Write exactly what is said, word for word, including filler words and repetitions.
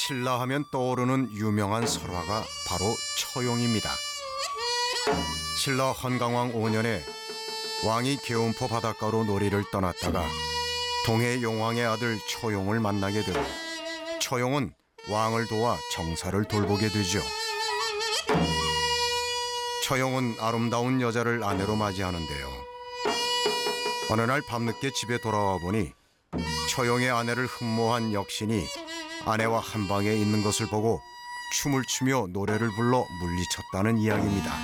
신라하면 떠오르는 유명한 설화가 바로 처용입니다. 신라 헌강왕 오 년에 왕이 계운포 바닷가로 놀이를 떠났다가 동해 용왕의 아들 처용을 만나게 되고 처용은 왕을 도와 정사를 돌보게 되죠. 처용은 아름다운 여자를 아내로 맞이하는데요. 어느 날 밤늦게 집에 돌아와 보니 처용의 아내를 흠모한 역신이 아내와 한 방에 있는 것을 보고 춤을 추며 노래를 불러 물리쳤다는 이야기입니다.